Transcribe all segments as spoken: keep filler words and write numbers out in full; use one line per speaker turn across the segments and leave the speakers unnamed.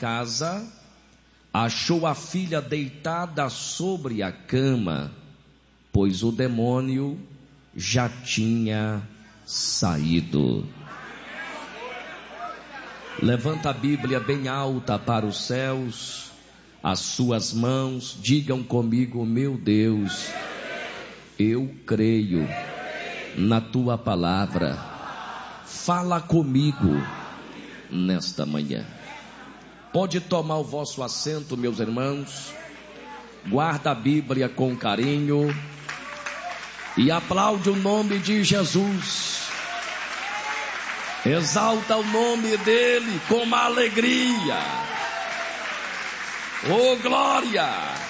casa, achou a filha deitada sobre a cama, pois o demônio já tinha saído. Levanta a Bíblia bem alta para os céus, as suas mãos, digam comigo: meu Deus, eu creio na tua palavra, fala comigo nesta manhã. Pode tomar o vosso assento, meus irmãos, guarda a Bíblia com carinho e aplaude o nome de Jesus. Exalta o nome dele com uma alegria. Oh, glória!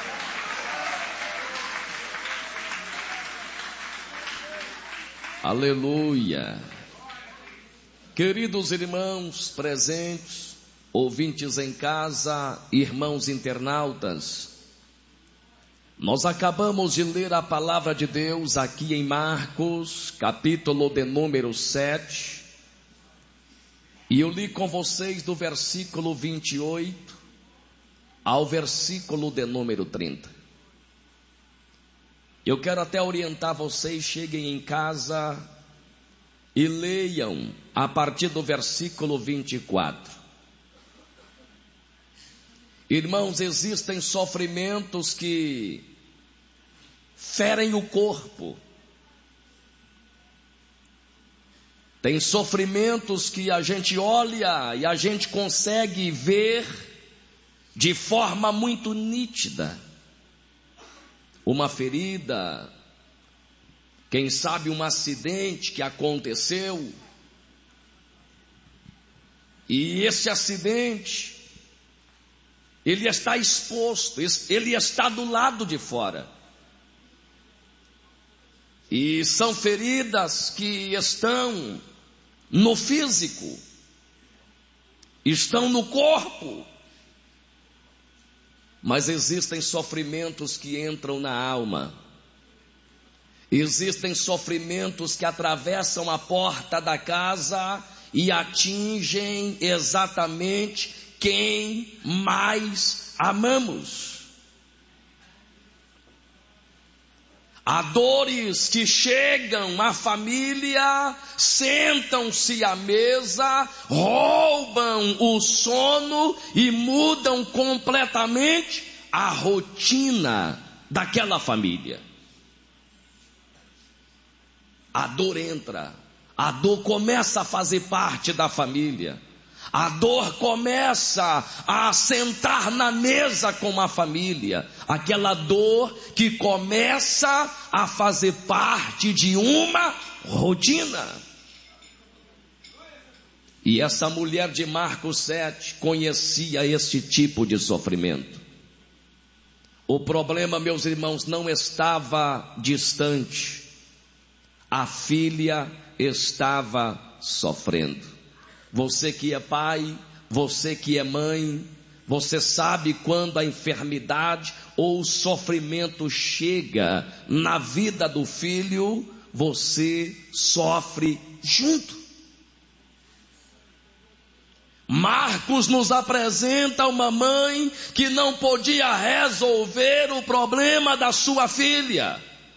Aleluia! Queridos irmãos presentes, ouvintes em casa, irmãos internautas, nós acabamos de ler a palavra de Deus aqui em Marcos, capítulo de número sete. E eu li com vocês do versículo vinte e oito ao versículo de número trinta. Eu quero até orientar vocês, cheguem em casa e leiam a partir do versículo vinte e quatro. Irmãos, existem sofrimentos que ferem o corpo. Tem sofrimentos que a gente olha e a gente consegue ver de forma muito nítida. Uma ferida, quem sabe um acidente que aconteceu. E esse acidente, ele está exposto, ele está do lado de fora. E são feridas que estão no físico, estão no corpo, mas existem sofrimentos que entram na alma, existem sofrimentos que atravessam a porta da casa e atingem exatamente quem mais amamos. Há dores que chegam à família, sentam-se à mesa, roubam o sono e mudam completamente a rotina daquela família. A dor entra, a dor começa a fazer parte da família. A dor começa a sentar na mesa com a família. Aquela dor que começa a fazer parte de uma rotina. E essa mulher de Marcos sete conhecia esse tipo de sofrimento. O problema, meus irmãos, não estava distante. A filha estava sofrendo. Você que é pai, você que é mãe, você sabe quando a enfermidade ou o sofrimento chega na vida do filho, você sofre junto. Marcos nos apresenta uma mãe que não podia resolver o problema da sua filha.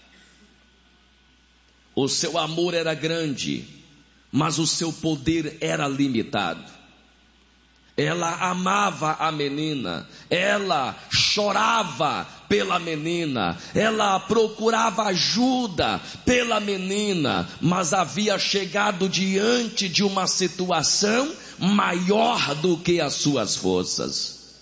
O seu amor era grande, mas o seu poder era limitado. Ela amava a menina, ela chorava pela menina, ela procurava ajuda pela menina, mas havia chegado diante de uma situação maior do que as suas forças.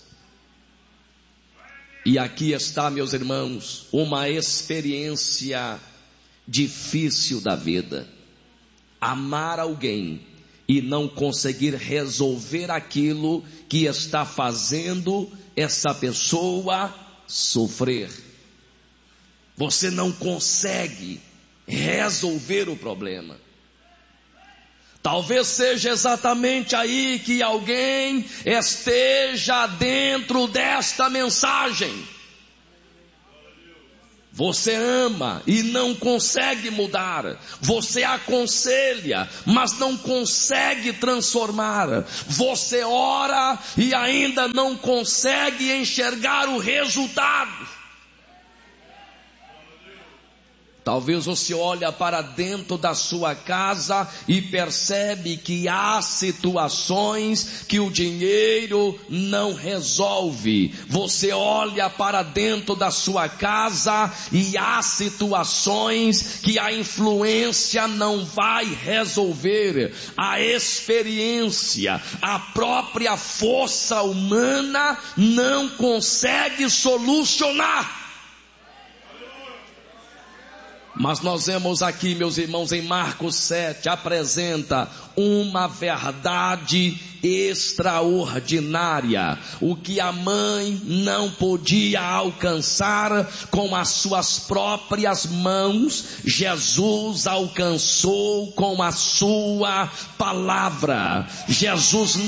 E aqui está, meus irmãos, uma experiência difícil da vida. Amar alguém e não conseguir resolver aquilo que está fazendo essa pessoa sofrer. Você não consegue resolver o problema. Talvez seja exatamente aí que alguém esteja dentro desta mensagem. Você ama e não consegue mudar. Você aconselha, mas não consegue transformar. Você ora e ainda não consegue enxergar o resultado. Talvez você olhe para dentro da sua casa e percebe que há situações que o dinheiro não resolve. Você olha para dentro da sua casa e há situações que a influência não vai resolver. A experiência, a própria força humana não consegue solucionar. Mas nós vemos aqui, meus irmãos, em Marcos sete, apresenta uma verdade extraordinária. O que a mãe não podia alcançar com as suas próprias mãos, Jesus alcançou com a sua palavra. Jesus